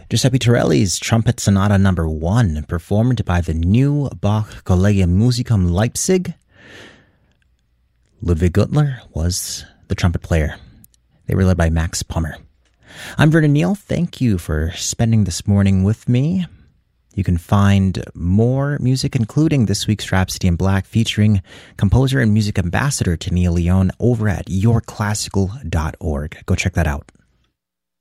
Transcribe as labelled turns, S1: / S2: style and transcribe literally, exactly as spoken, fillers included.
S1: Giuseppe Torelli's Trumpet Sonata Number One, performed by the New Bach Collegium Musicum Leipzig. Ludwig Gutler was the trumpet player. They were led by Max Pummer. I'm Vernon Neal. Thank you for spending this morning with me. You can find more music, including this week's Rhapsody in Black, featuring composer and music ambassador to Neil Leon, over at your classical dot org. Go check that out.